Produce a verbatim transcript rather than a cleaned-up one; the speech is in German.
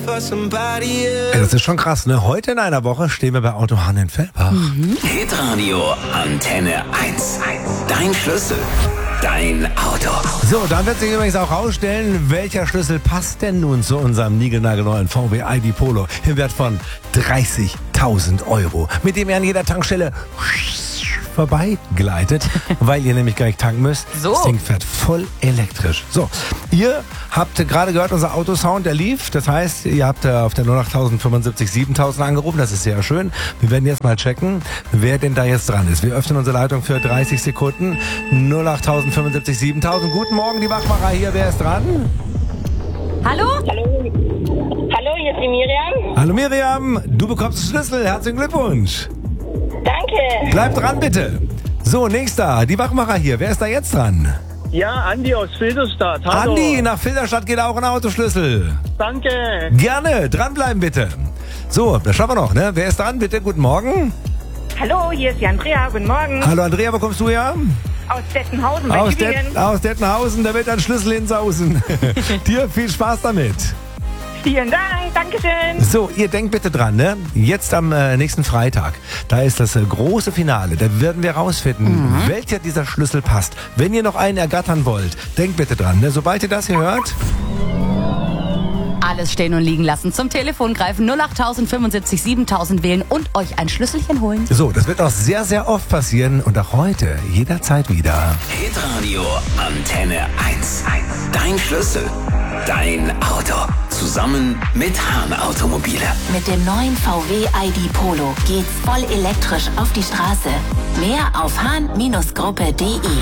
Ey, das ist schon krass, ne? Heute in einer Woche stehen wir bei Auto Hahn in Fellbach. Mhm. Hitradio Antenne eins. Dein Schlüssel. Dein Auto. So, dann wird sich übrigens auch rausstellen, welcher Schlüssel passt denn nun zu unserem niegelnagelneuen V W I D Polo im Wert von dreißigtausend Euro, mit dem ihr an jeder Tankstelle vorbeigleitet, weil ihr nämlich gar nicht tanken müsst. So. Das Ding fährt voll elektrisch. So, ihr habt gerade gehört, unser Autosound, der lief. Das heißt, ihr habt äh, auf der null acht fünfundsiebzig siebentausend angerufen. Das ist sehr schön. Wir werden jetzt mal checken, wer denn da jetzt dran ist. Wir öffnen unsere Leitung für dreißig Sekunden. null acht fünfundsiebzig siebentausend. Guten Morgen, die Wachmacher hier. Wer ist dran? Hallo? Hallo. Hallo, hier ist die Miriam. Hallo Miriam, du bekommst den Schlüssel. Herzlichen Glückwunsch. Danke. Bleib dran, bitte. So, nächster, die Wachmacher hier. Wer ist da jetzt dran? Ja, Andi aus Filderstadt. Hallo. Andi, nach Filderstadt geht auch ein Autoschlüssel. Danke. Gerne, dranbleiben bitte. So, das schaffen wir noch, ne? Wer ist dran, bitte? Guten Morgen. Hallo, hier ist die Andrea. Guten Morgen. Hallo Andrea, wo kommst du her? Aus Dettenhausen bei Aus, Tübingen. Det aus Dettenhausen, da wird ein Schlüssel hinsausen. Dir viel Spaß damit. Vielen Dank. Dankeschön. So, ihr denkt bitte dran, ne? Jetzt am äh, nächsten Freitag, da ist das äh, große Finale. Da werden wir rausfinden, mhm. welcher dieser Schlüssel passt. Wenn ihr noch einen ergattern wollt, denkt bitte dran, ne? Sobald ihr das hier hört... Alles stehen und liegen lassen, zum Telefon greifen, null acht fünfundsiebzig siebentausend wählen und euch ein Schlüsselchen holen. So, das wird auch sehr, sehr oft passieren und auch heute, jederzeit wieder. Hitradio Antenne eins. Dein Schlüssel. Dein Auto. Zusammen mit Hahn Automobile. Mit dem neuen V W I D Polo geht's voll elektrisch auf die Straße. Mehr auf hahn Gruppe punkt de.